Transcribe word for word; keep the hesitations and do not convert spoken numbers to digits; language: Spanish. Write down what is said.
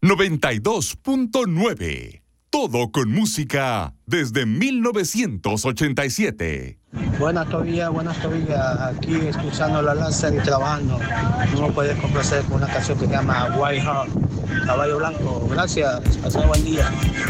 noventa y dos punto nueve. Todo con música desde mil novecientos ochenta y siete. Buenas todavía, buenas todavía. Aquí escuchando la láser y trabajando. No me puedes complacer con una canción que se llama White Heart, Caballo Blanco. Gracias, pasad buen día.